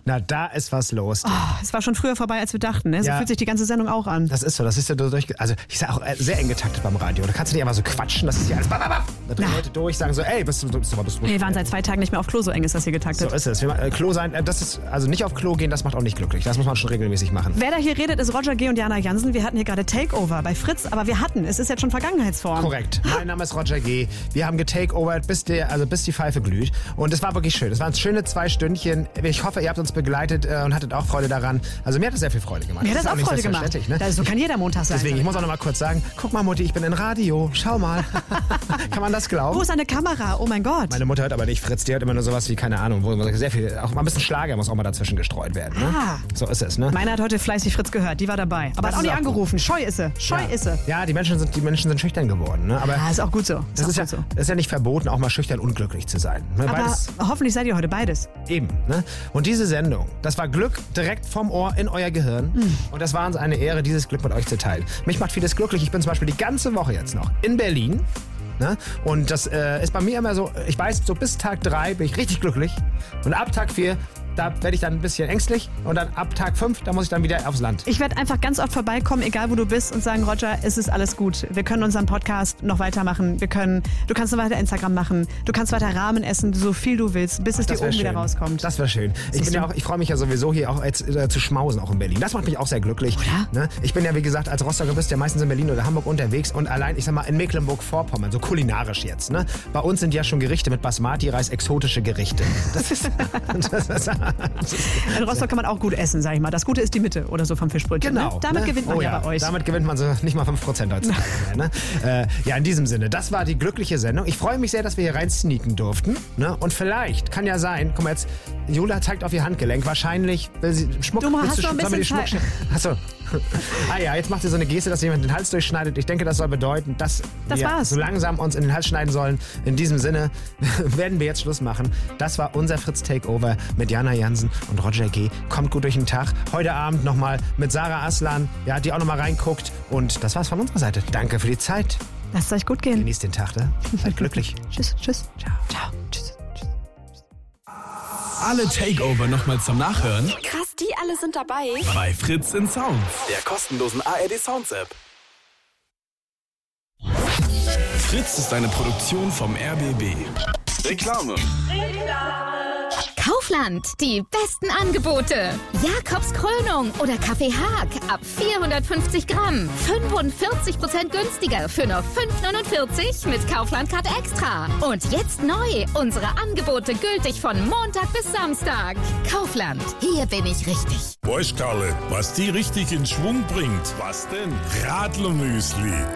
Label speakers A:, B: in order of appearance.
A: Na, da ist was los.
B: Oh, es war schon früher vorbei, als wir dachten. Ne? So
A: Ja.
B: fühlt sich die ganze Sendung auch an.
A: Das ist so, das ist ja durch. Also, ich sag auch sehr eng getaktet beim Radio. Da kannst du nicht einfach so quatschen, das ist ja alles. Da drehen Leute durch, sagen so, ey, bist du.
B: Wir waren seit 2 Tagen nicht mehr auf Klo, so eng ist das hier getaktet.
A: So ist es. Klo sein, das ist, also nicht auf Klo gehen, das macht auch nicht glücklich. Das muss man schon regelmäßig machen.
B: Wer da hier redet, ist Roger G. und Jana Jansen. Wir hatten hier gerade Takeover bei Fritz, aber es ist jetzt schon Vergangenheitsform.
A: Korrekt. Mein Name ist Roger G. Wir haben getakeovert, bis die Pfeife glüht. Und es war wirklich schön. Es waren schöne 2 Stündchen. Ich hoffe, ihr habt uns begleitet und hattet auch Freude daran. Also mir hat das sehr viel Freude gemacht.
B: Mir hat das auch Freude gemacht.
A: Ne?
B: So kann jeder Montag sein.
A: Deswegen, ich muss auch noch mal kurz sagen, guck mal Mutti, ich bin in Radio. Schau mal. Kann man das glauben?
B: Wo ist eine Kamera? Oh mein Gott.
A: Meine Mutter hört aber nicht Fritz, die hört immer nur sowas wie, keine Ahnung, wo sehr viel, auch mal ein bisschen Schlager muss auch mal dazwischen gestreut werden. Ne? So ist es, ne?
B: Meine hat heute fleißig Fritz gehört, die war dabei. Aber
A: Das
B: hat auch
A: ist
B: nicht
A: auch
B: angerufen. Scheu ist sie.
A: Ja, die Menschen sind schüchtern geworden. Ne? Aber
B: ist auch gut so.
A: das ist ja nicht verboten, auch mal schüchtern unglücklich zu sein. Ne?
B: Aber hoffentlich seid ihr heute beides.
A: Eben. Ne? Und diese Sendung, das war Glück direkt vom Ohr in euer Gehirn. Und das war uns eine Ehre, dieses Glück mit euch zu teilen. Mich macht vieles glücklich. Ich bin zum Beispiel die ganze Woche jetzt noch in Berlin. Ne? Und das ist bei mir immer so, ich weiß, so bis Tag 3 bin ich richtig glücklich. Und ab Tag 4, da werde ich dann ein bisschen ängstlich. Und dann ab Tag 5, da muss ich dann wieder aufs Land.
B: Ich werde einfach ganz oft vorbeikommen, egal wo du bist, und sagen, Roger, es ist alles gut. Wir können unseren Podcast noch weitermachen. Du kannst noch weiter Instagram machen. Du kannst weiter Ramen essen, so viel du willst, bis es dir oben wieder rauskommt.
A: Das wäre schön. Ich freue mich ja sowieso hier auch jetzt zu schmausen, auch in Berlin. Das macht mich auch sehr glücklich.
B: Oder?
A: Ne? Ich bin ja, wie gesagt, als Rostocker bist du ja meistens in Berlin oder Hamburg unterwegs und allein, ich sag mal, in Mecklenburg-Vorpommern, so kulinarisch jetzt. Ne? Bei uns sind ja schon Gerichte mit Basmati-Reis, exotische Gerichte. Das ist
B: in Rostock kann man auch gut essen, sag ich mal. Das Gute ist die Mitte oder so vom Fischbrötchen.
A: Genau.
B: Ne? Damit gewinnt man ja bei euch.
A: Damit gewinnt man so nicht mal 5% heutzutage mehr. Ne? Ja, in diesem Sinne, das war die glückliche Sendung. Ich freue mich sehr, dass wir hier rein sneaken durften. Ne? Und vielleicht, kann ja sein, guck mal jetzt, Jula zeigt auf ihr Handgelenk. Wahrscheinlich will sie Schmuck.
B: Du hast doch ein bisschen Zeit.
A: Achso. Jetzt macht sie so eine Geste, dass jemand den Hals durchschneidet. Ich denke, das soll bedeuten, dass wir so langsam uns in den Hals schneiden sollen. In diesem Sinne werden wir jetzt Schluss machen. Das war unser Fritz Takeover mit Jana Jansen und Roger G. Kommt gut durch den Tag. Heute Abend nochmal mit Sarah Aslan, die auch nochmal reinguckt. Und das war's von unserer Seite. Danke für die Zeit.
B: Lasst euch gut gehen.
A: Genießt den Tag, ne? Seid glücklich.
B: Tschüss.
A: Ciao.
B: Tschüss.
C: Alle Takeover nochmal zum Nachhören?
D: Krass, die alle sind dabei.
C: Bei Fritz in Sound, der kostenlosen ARD Sounds App. Fritz ist eine Produktion vom RBB. Reklame.
E: Kaufland, die besten Angebote. Jakobs Krönung oder Kaffee Haag ab 450 Gramm. 45% günstiger für nur 5,49 mit Kaufland Card Extra. Und jetzt neu, unsere Angebote gültig von Montag bis Samstag. Kaufland, hier bin ich richtig.
F: Weißt Karle, was die richtig in Schwung bringt? Was denn? Radlermüsli.